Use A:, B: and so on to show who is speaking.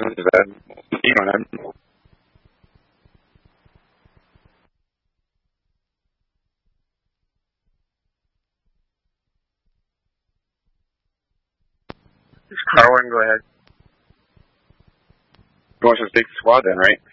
A: questions, you go ahead. Carwin, go ahead. Who wants to speak to squad then, right?